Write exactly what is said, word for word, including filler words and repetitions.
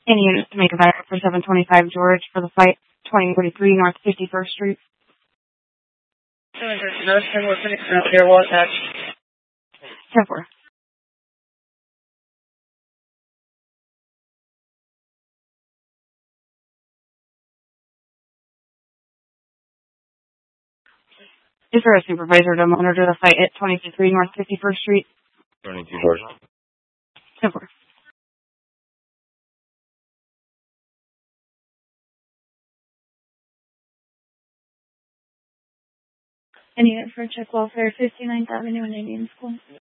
Any units to make a backup for seven twenty-five George for the flight twenty forty-three North fifty-first Street. seven thirty North, ten four, here, wall attached. ten four. Is there a supervisor to monitor the flight at twenty-three North fifty-first Street? twenty-two George. ten four. Any unit for check welfare, fifty-ninth Avenue and Indian School.